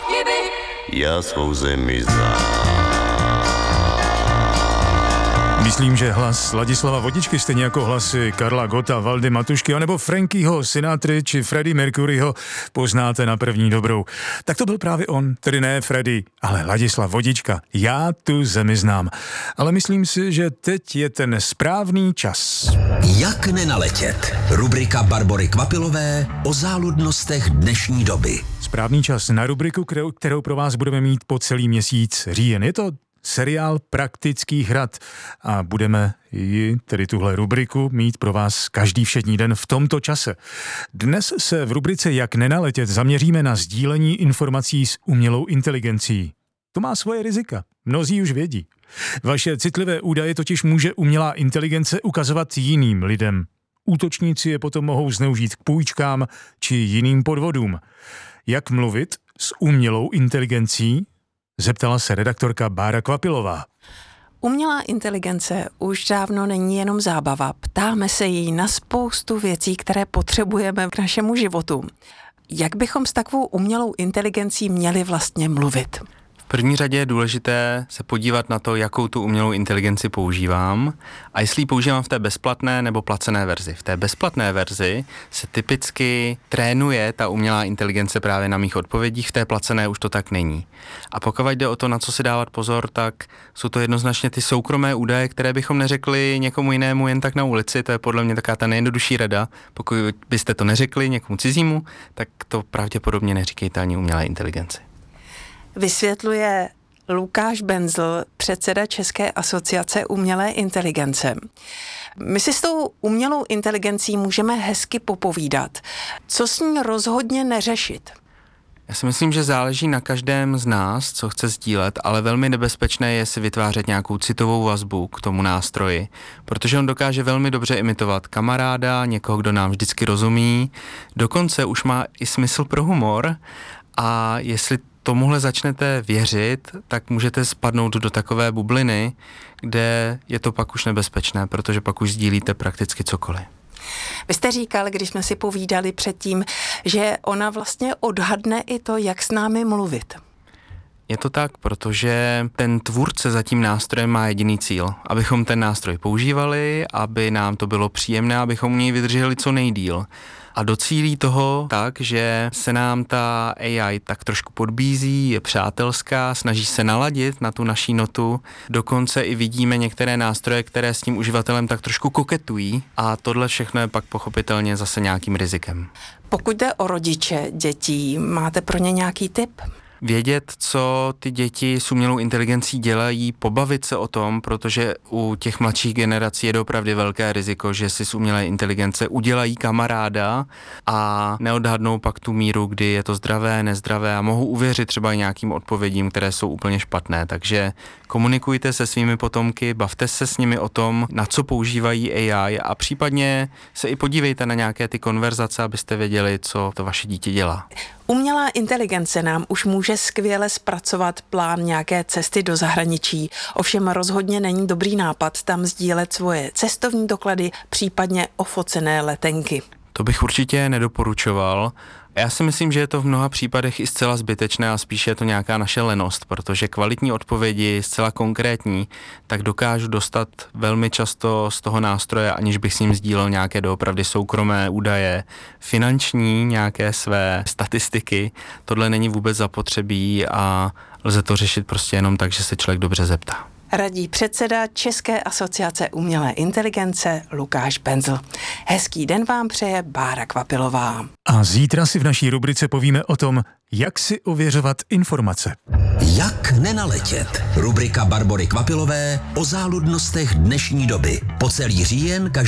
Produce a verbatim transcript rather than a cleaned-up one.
chyby. Já svou zemi znám. Myslím, že hlas Ladislava Vodičky, stejně jako hlasy Karla Gotta, Valdy Matušky, nebo Frankyho Sinatry či Freddie Mercuryho poznáte na první dobrou. Tak to byl právě on, tedy ne Freddie, ale Ladislav Vodička. Já tu zemi znám. Ale myslím si, že teď je ten správný čas. Jak nenaletět? Rubrika Barbory Kvapilové o záludnostech dnešní doby. Správný čas na rubriku, kterou, kterou pro vás budeme mít po celý měsíc říjen. Je to seriál Praktický hrad a budeme ji, tedy tuhle rubriku, mít pro vás každý všední den v tomto čase. Dnes se v rubrice Jak nenaletět zaměříme na sdílení informací s umělou inteligencí. To má svoje rizika, mnozí už vědí. Vaše citlivé údaje totiž může umělá inteligence ukazovat jiným lidem. Útočníci je potom mohou zneužít k půjčkám či jiným podvodům. Jak mluvit s umělou inteligencí? Zeptala se redaktorka Bára Kvapilová. Umělá inteligence už dávno není jenom zábava. Ptáme se jí na spoustu věcí, které potřebujeme k našemu životu. Jak bychom s takovou umělou inteligencí měli vlastně mluvit? V první řadě je důležité se podívat na to, jakou tu umělou inteligenci používám a jestli ji používám v té bezplatné nebo placené verzi. V té bezplatné verzi se typicky trénuje ta umělá inteligence právě na mých odpovědích, v té placené už to tak není. A pokud jde o to, na co si dávat pozor, tak jsou to jednoznačně ty soukromé údaje, které bychom neřekli někomu jinému jen tak na ulici. To je podle mě taková ta nejjednodušší rada. Pokud byste to neřekli někomu cizímu, tak to pravděpodobně neříkejte ani umělé inteligenci. Vysvětluje Lukáš Benzl, předseda České asociace umělé inteligence. My si s tou umělou inteligencí můžeme hezky popovídat. Co s ní rozhodně neřešit? Já si myslím, že záleží na každém z nás, co chce sdílet, ale velmi nebezpečné je si vytvářet nějakou citovou vazbu k tomu nástroji, protože on dokáže velmi dobře imitovat kamaráda, někoho, kdo nám vždycky rozumí, dokonce už má i smysl pro humor a jestli tomuhle začnete věřit, tak můžete spadnout do takové bubliny, kde je to pak už nebezpečné, protože pak už sdílíte prakticky cokoliv. Vy jste říkal, když jsme si povídali předtím, že ona vlastně odhadne i to, jak s námi mluvit. Je to tak, protože ten tvůrce za tím nástrojem má jediný cíl, abychom ten nástroj používali, aby nám to bylo příjemné, abychom u něj vydrželi co nejdýl. A docílí toho tak, že se nám ta A I tak trošku podbízí, je přátelská, snaží se naladit na tu naší notu. Dokonce i vidíme některé nástroje, které s tím uživatelem tak trošku koketují a tohle všechno je pak pochopitelně zase nějakým rizikem. Pokud jde o rodiče dětí, máte pro ně nějaký tip? Vědět, co ty děti s umělou inteligencí dělají, pobavit se o tom, protože u těch mladších generací je doopravdy velké riziko, že si z umělé inteligence udělají kamaráda a neodhadnou pak tu míru, kdy je to zdravé, nezdravé a mohou uvěřit třeba nějakým odpovědím, které jsou úplně špatné. Takže komunikujte se svými potomky, bavte se s nimi o tom, na co používají A I a případně se i podívejte na nějaké ty konverzace, abyste věděli, co to vaše dítě dělá. Umělá inteligence nám už může skvěle zpracovat plán nějaké cesty do zahraničí. Ovšem rozhodně není dobrý nápad tam sdílet svoje cestovní doklady, případně ofocené letenky. To bych určitě nedoporučoval. Já si myslím, že je to v mnoha případech i zcela zbytečné a spíše je to nějaká naše lenost, protože kvalitní odpovědi, zcela konkrétní, tak dokážu dostat velmi často z toho nástroje, aniž bych s ním sdílel nějaké doopravdy soukromé údaje, finanční nějaké své statistiky. Tohle není vůbec zapotřebí a lze to řešit prostě jenom tak, že se člověk dobře zeptá. Radí předseda České asociace umělé inteligence Lukáš Benzl. Hezký den vám přeje Bára Kvapilová. A zítra si v naší rubrice povíme o tom, jak si ověřovat informace. Jak nenaletět? Rubrika Barbory Kvapilové o záludnostech dnešní doby. Po celý říjen každý